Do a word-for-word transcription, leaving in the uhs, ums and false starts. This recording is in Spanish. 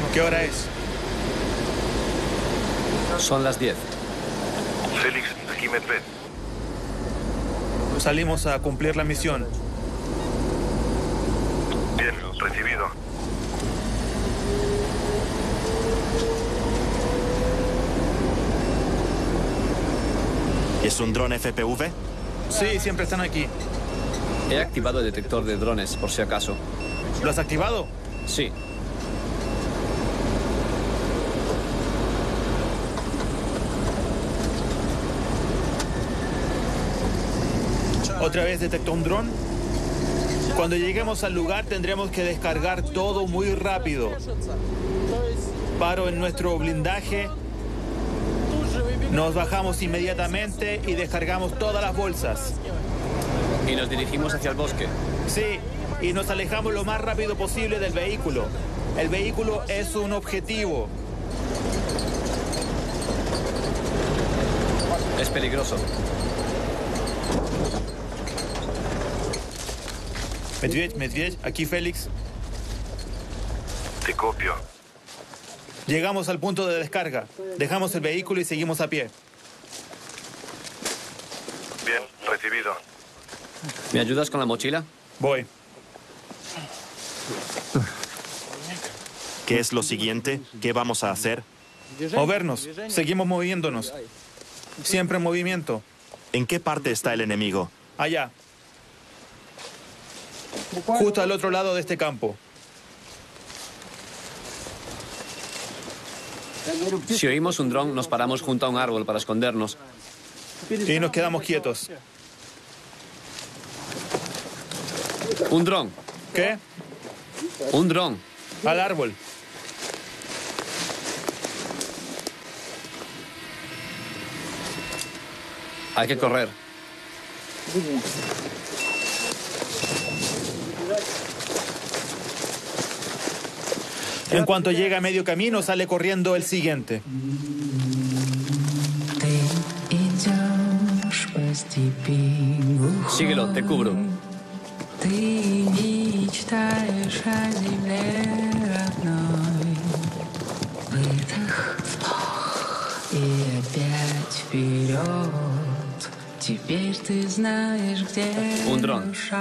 ¿Qué hora es? Son las diez. Félix, aquí Medved. Salimos a cumplir la misión. Bien, recibido. ¿Es un dron F P V? Sí, siempre están aquí. He activado el detector de drones, por si acaso. ¿Lo has activado? Sí. ¿Otra vez detectó un dron? Cuando lleguemos al lugar tendremos que descargar todo muy rápido. Paro en nuestro blindaje. Nos bajamos inmediatamente y descargamos todas las bolsas. Y nos dirigimos hacia el bosque. Sí, y nos alejamos lo más rápido posible del vehículo. El vehículo es un objetivo. Es peligroso. Medved, Medved, aquí Félix. Te copio. Llegamos al punto de descarga. Dejamos el vehículo y seguimos a pie. Bien, recibido. ¿Me ayudas con la mochila? Voy. ¿Qué es lo siguiente? ¿Qué vamos a hacer? Movernos. Seguimos moviéndonos. Siempre en movimiento. ¿En qué parte está el enemigo? Allá. Justo al otro lado de este campo. Si oímos un dron, nos paramos junto a un árbol para escondernos. Y nos quedamos quietos. Un dron. ¿Qué? Un dron. Al árbol. Hay que correr. En cuanto llega a medio camino, sale corriendo el siguiente. Síguelo, te cubro. Un dron.